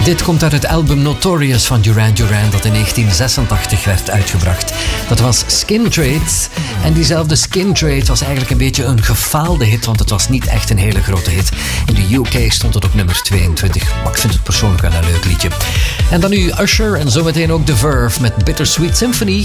Dit komt uit het album Notorious van Duran Duran dat in 1986 werd uitgebracht. Dat was Skin Trade. En diezelfde Skin Trade was eigenlijk een beetje een gefaalde hit, want het was niet echt een hele grote hit. In de UK stond het op nummer 22, maar ik vind het persoonlijk wel een leuk liedje. En dan nu Usher en zometeen ook The Verve met Bittersweet Symphony.